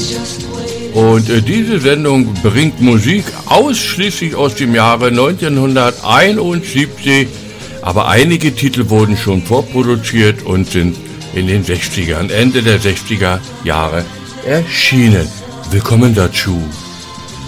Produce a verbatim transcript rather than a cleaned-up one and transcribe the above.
Und äh, diese Sendung bringt Musik ausschließlich aus dem Jahre neunzehnhunderteinundsiebzig, aber einige Titel wurden schon vorproduziert und sind in den sechzigern, Ende der sechziger Jahre erschienen. Willkommen dazu.